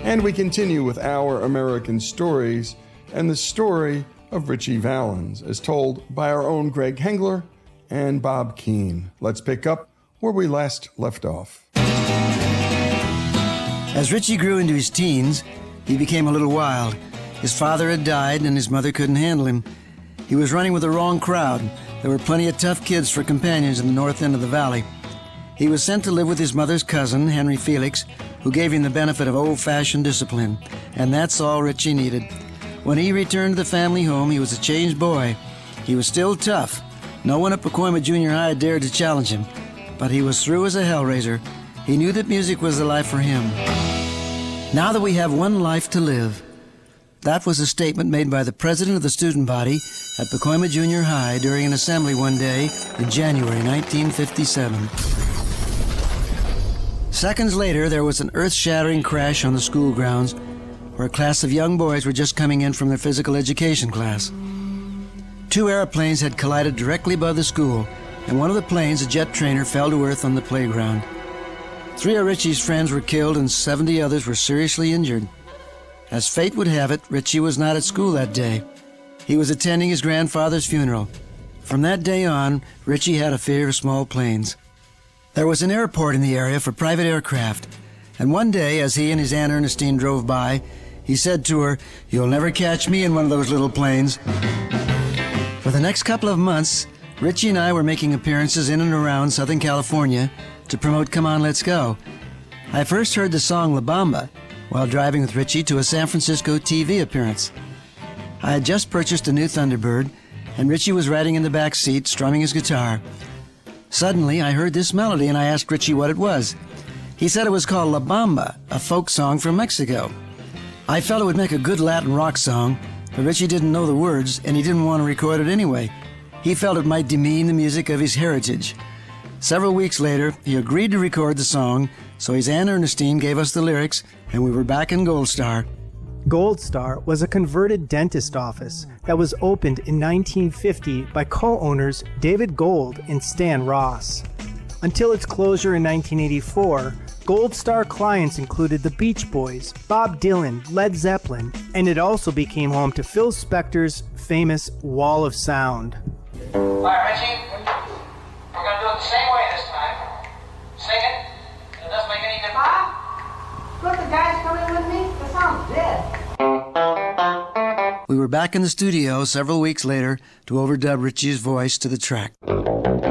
And we continue with Our American Stories and the story of Ritchie Valens, as told by our own Greg Hengler and Bob Keane. Let's pick up where we last left off. As Ritchie grew into his teens, he became a little wild. His father had died and his mother couldn't handle him. He was running with the wrong crowd. There were plenty of tough kids for companions in the north end of the valley. He was sent to live with his mother's cousin, Henry Felix, who gave him the benefit of old-fashioned discipline. And that's all Ritchie needed. When he returned to the family home, he was a changed boy. He was still tough. No one at Pacoima Junior High dared to challenge him. But he was through as a hellraiser. He knew that music was the life for him. Now that we have one life to live. That was a statement made by the president of the student body at Pacoima Junior High during an assembly one day in January 1957. Seconds later, there was an earth-shattering crash on the school grounds where a class of young boys were just coming in from their physical education class. Two airplanes had collided directly above the school, and one of the planes, a jet trainer, fell to earth on the playground. 3 of Ritchie's friends were killed and 70 others were seriously injured. As fate would have it, Ritchie was not at school that day. He was attending his grandfather's funeral. From that day on, Ritchie had a fear of small planes. There was an airport in the area for private aircraft, and one day, as he and his Aunt Ernestine drove by, he said to her, "You'll never catch me in one of those little planes." For the next couple of months, Ritchie and I were making appearances in and around Southern California to promote Come On, Let's Go. I first heard the song La Bamba while driving with Ritchie to a San Francisco TV appearance. I had just purchased a new Thunderbird, and Ritchie was riding in the back seat, strumming his guitar. Suddenly, I heard this melody, and I asked Ritchie what it was. He said it was called La Bamba, a folk song from Mexico. I felt it would make a good Latin rock song, but Ritchie didn't know the words, and he didn't want to record it anyway. He felt it might demean the music of his heritage. Several weeks later, he agreed to record the song, so his Aunt Ernestine gave us the lyrics, and we were back in Gold Star. Gold Star was a converted dentist office that was opened in 1950 by co-owners David Gold and Stan Ross. Until its closure in 1984, Gold Star clients included the Beach Boys, Bob Dylan, Led Zeppelin, and it also became home to Phil Spector's famous Wall of Sound. All right, Richie, we're going to do it the same way this time. Sing it, and it doesn't make any difference. Huh? Look, the guy's coming with me? That sounds dead. We were back in the studio several weeks later to overdub Ritchie's voice to the track.